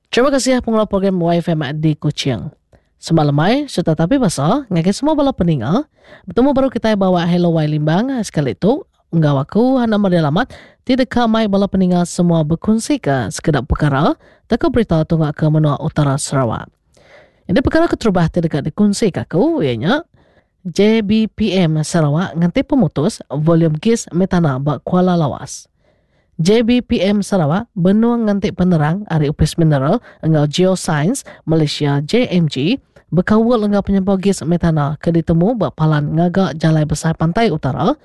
Terima kasih pengelola program YFM di Kuching. Semalamai, serta tapi pasal, ngakai semua bala peningal, bertemu baru kita bawa Hello Y Limbang sekali itu, enggak aku hana merdelamat, tidak kamai bala peningal semua berkongsi ke sekedap perkara, tak berita tunggak ke menua utara Sarawak. Ini perkara keterubah tidak dikongsi ke aku, ianya, JBPM Sarawak nganti pemutus volume gas metana bak Kuala Lawas. JBPM Sarawak benua nganti penerang ari upis mineral engau geoscience Malaysia JMG berkawal engau penyampau gas metana ke ditemu bak palan ngaga jalai besar pantai utara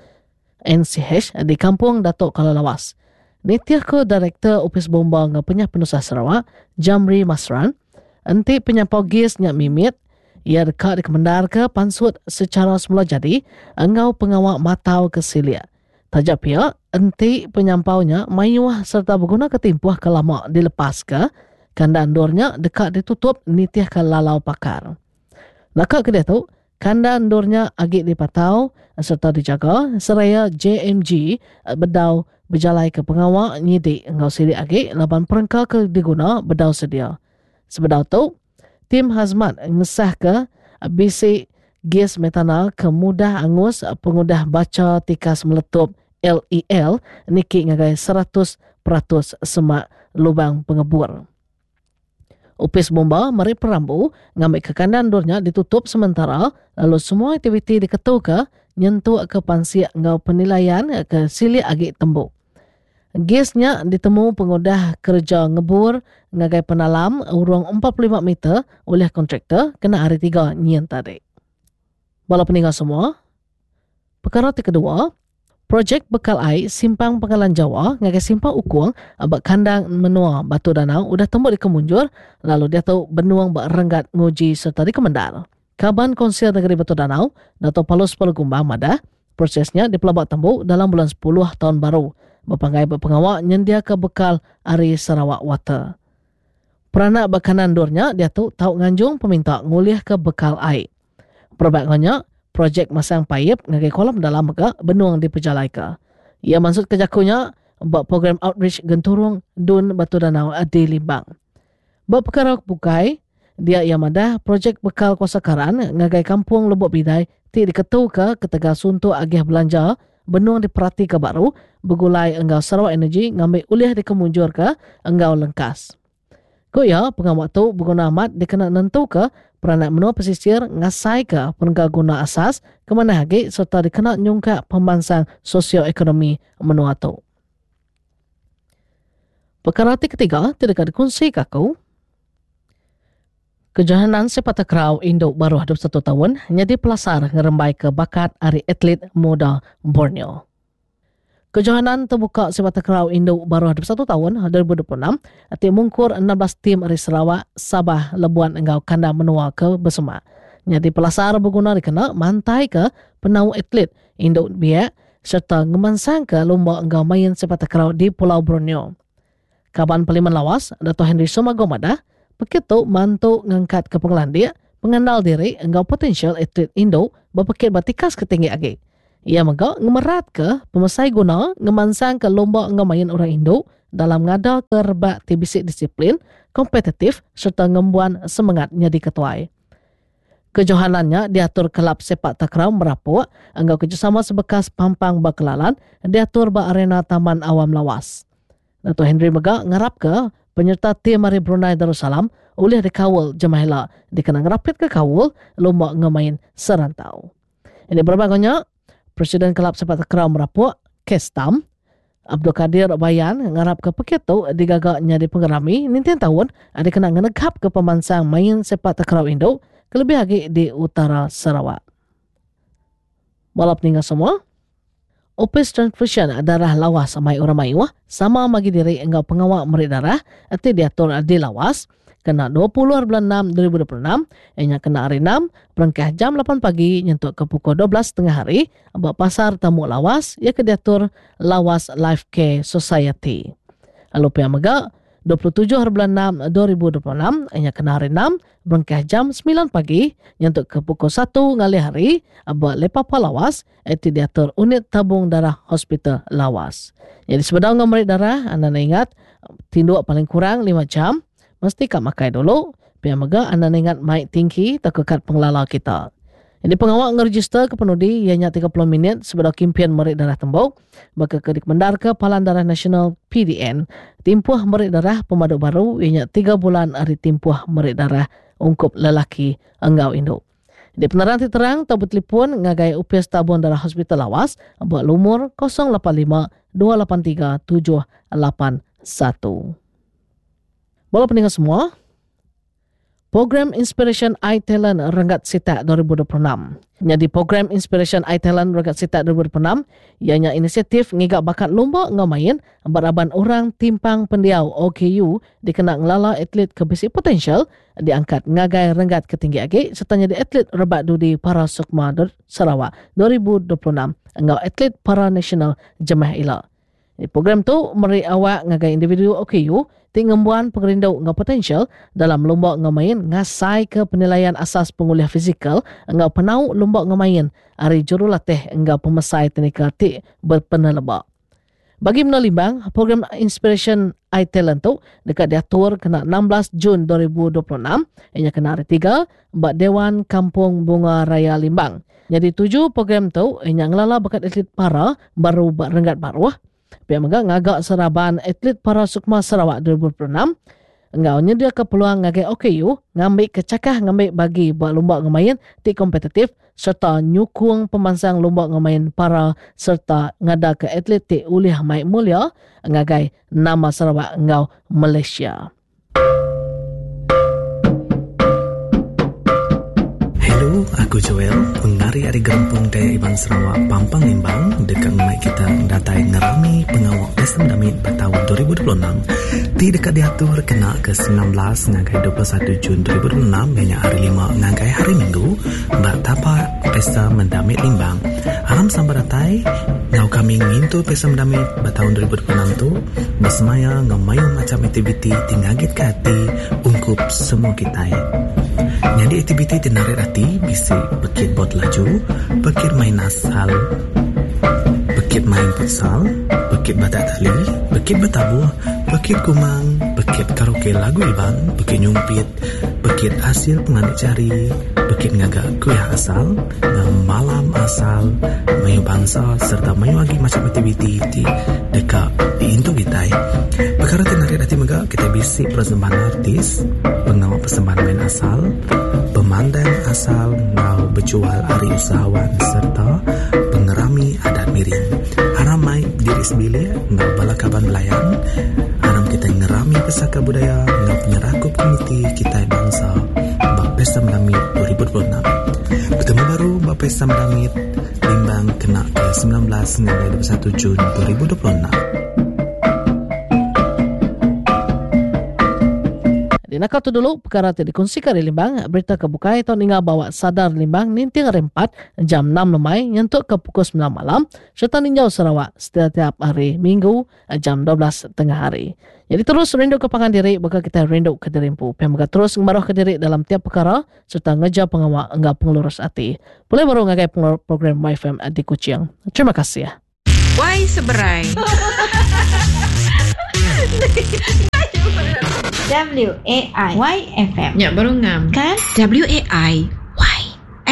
NCH di kampung Datuk Kuala Lawas. Nitiah ke Direktur Upis Bomba engau penyah penusah Sarawak Jamri Masran enti penyampau gas nyak mimit ia dekat dikemendar ke pansut secara semula jadi engau pengawak matau ke silia. Tajak pihak, enti penyampaunya mayuah serta berguna ketimpuah ke lama dilepas ke, kandang dornya dekat ditutup nitiah ke lalau pakar. Nakak ke dia tu, kandang dornya agak dipatau serta dijaga, seraya JMG bedau berjalai ke pengawak nyidik engau sidik agak laban perengkal ke diguna bedau sedia. Sebedau tu, tim hazmat ngesah ke bisi gas metana ke mudah angus pengudah baca tikas meletup LEL niki ngagai 100% semak lubang pengebur. Upis bomba mari perambu ngambil ke kandang dornya ditutup sementara lalu semua aktiviti diketuka nyentuh ke pansiak ngau penilaian ke sili agik tembuk. Gasnya ditemu pengudah kerja ngebur ngagai penalam urang 45 meter oleh kontraktor kena hari 3 nyen tadi. Bala peninggal semua, perkara kedua, projek bekal air simpang Pangkalan Jawa ngagai simpang ukuang abak kandang menua Batu Danau udah tembuk di kemunjur lalu dia tahu benuang bak renggat nguji serta di kemendal. Kaban Konsil Negeri Batu Danau Dato' Palus Palugumbang madah prosesnya di pelabak tembuk dalam bulan 10 tahun baru berpanggai berpengawak nyendia ke bekal Ari Sarawak Water. Peranak bakanan dornya dia tahu nganjung peminta ngulih ke bekal air. Perbaiknya projek masang paip ngagai kolam dalam ke benuang diperjalai ke. Ia maksud kejakunya buat program outreach genturung dun Batu Danau di Limbang. Buat perkara bukai, dia ia madah projek bekal kosakaran ngagai kampung Lubuk Bidai ti diketu ke ketegal suntuk agih belanja benuang diperhati ke baru bergulai enggau Sarawak Energy ngambil ulih di kemunjur ke enggau lengkas. Goya pengawak tu berguna amat dikena nentu ke peranak menua pesisir ngasai ke penegak guna asas ke mana hagi serta dikena nyungkak pembansang sosioekonomi menua tu. Perkara ketiga tidak dikongsi kaku. Kejohanan sepak takraw Indo baru hidup 1 tahun jadi pelasar ngerembai ke bakat ari atlet muda Borneo. Kejohanan terbuka sepak takraw Indo baru hidup 1 tahun 2026 ati mungkur 16 tim dari Sarawak, Sabah, Labuan engau kandang menua ke bersama. Jadi pelasar berguna dikena mantai ke penau atlet Indo biak serta ngemansang ke lomba engau main sepak takraw di Pulau Borneo. Kaban Parlimen Lawas Dato' Henry Somagomadah begitu mantu ngangkat ke pengelandia pengandal diri engau potensial atlet Indo berpikir batikas ketinggi agi. Ia megak ngemerat ke pemesai guna ngemansang ke lomba ngemain orang Indo dalam ngada kerbak tibisik disiplin, kompetitif serta ngembuan semangatnya diketuai. Kejohanannya diatur kelab sepak takraw Merapuk, engau kerjasama sebekas Pampang Bakelalan, diatur ba arena Taman Awam Lawas. Dato' Henry megak ngarap ke penyerta tim Mari Brunei Darussalam oleh dikawal jemahila dikena ngerapit ke kawal lomba ngemain serantau. Ini berbagainya Presiden Kelab Sepak Takraw Merapuk, Kestam, Abdul Kadir Bayan ngarap ke pekit tu digagaknya di penggerami nintian tahun ada kena ngenegap ke pemansang main sepak takraw Indo kelebih lagi di utara Sarawak. Balap tinggal semua. Opis transfusion darah lawas mai orang mayuah sama bagi diri enggau pengawak merik darah ati diatur di lawas kena 20 bulan 6 2026 yang kena hari 6 berangkah jam 8 pagi nyentuk ke pukul 12 tengah hari abak pasar tamu lawas ia diatur Lawas Life Care Society. Lalu pihak megak 27 bulan 6 2026 yang kena hari 6 berangkah jam 9 pagi nyentuk ke pukul 1 ngali hari abak Lepapa Lawas itu diatur unit tabung darah Hospital Lawas. Jadi sebedang merik darah anda ingat tinduk paling kurang 5 jam mesti kak makai dulu. Biar mega anda ingat mic tinggi tak pengelala kita. Jadi pengawal ngeregister ke penudi ianya 30 minit sebelum kimpian merik darah tembok. Baka kedik mendar ke Palan Darah Nasional PDN. Timpuh merik darah pemaduk baru ianya 3 bulan hari timpuh merik darah ungkup lelaki enggau induk. Di penerangan terang tabu telefon ngagai UPS Tabung Darah Hospital Lawas buat lumur 085-283-781. Bola pendengar semua, Program Inspiration iTalent Renggat Sitak 2026. Jadi program Inspiration iTalent Renggat Sitak 2026 ianya inisiatif ngigak bakat lomba ngamain beraban orang timpang pendiau OKU dikenal ngelala atlet ke basic potential diangkat ngagai renggat ketinggi agi serta jadi atlet rebat dudi para Sukma Sarawak 2026 ngau atlet para nasional Jemaah Ila. Program tu meri awak ngagai individu OKU tingembuan pengerindau ngau potensial dalam lomba ngamain ngasai ke penilaian asas penguliah fizikal ngau penau lomba ngamain hari jurulatih ngau pemesai teknikal ti berpenelebak. Bagi menolimbang, program Inspiration iTalent tu dekat diatur kena 16 Jun 2026 ianya kena hari 3 buat Dewan Kampung Bunga Raya Limbang. Jadi 7 program tu ianya ngelala bakat atlet para baru renggat baruah. Pihak megak ngagak seraban atlet para Sukma Sarawak 2026. Engau nyedia ke peluang ngagai OKU ngambil kecakah ngambil bagi buat lomba ngemain ti kompetitif serta nyukung pemansang lomba ngemain para serta ngada ke atlet ti ulih mai mulia ngagai nama Sarawak engau Malaysia. Hello, aku Joel, penari dari Gerempung Daya Ibang Sarawak, Pampang Limbang. Dekat mic kita datai ngerami pengawak Esem Damit bertahun 2026. Ti dekat diatur kena ke 19 ngagai 21 Jun 2026 banyak hari 5 ngagai hari Minggu bertapa Pesta Mendamit Limbang. Aram sambar datai ngau kami ngintu Pesta Mendamit bertahun 2026 tu bersemaya ngamayu macam aktiviti tingagit ke hati ungkup semua kita. Jadi aktiviti tenarik hati bisa bekit bot laju, bekit main asal, bekit main futsal, bekit batak tali, bekit bertabuh, bekit kumang, bekit karaoke lagu ibang, bekit nyumpit, bekit hasil pengambil cari, bekit ngagak kuih asal, malam asal, mayu bangsa serta mayu lagi macam aktiviti di dekat di Indo kita. Perkara tenarik hati mega kita bisi persembahan artis, pengawal persembahan main asal, pemandang asal mau berjual hari usahawan serta pengerami adat miring. Haramai diri sebilik ngau balakaban belayan. Haram kita ngerami pesaka budaya ngau penyerakup komiti kita bangsa Bak Pesta Mendamit 2026. Bertemu baru Bak Pesta Mendamit Limbang kena ke 19 hingga 21 Jun 2026. Di nakal tu dulu perkara tu dikongsikan di Limbang berita kebukai atau ninggal bawa sadar Limbang ninting hari 4 jam 6 lemai nyentuk ke pukul 9 malam serta ninjau Sarawak setiap hari Minggu jam 12 tengah hari. Jadi terus rindu ke pangan diri bakal kita rindu ke dirimpu. Pemega terus ngebaruh ke diri dalam tiap perkara serta ngejar pengawal enggak pengelurus hati. Boleh baru ngagai program YFM di Kuching. Terima kasih ya. Why seberai? WAI YFM. Ya baru ngam. Kan? WAI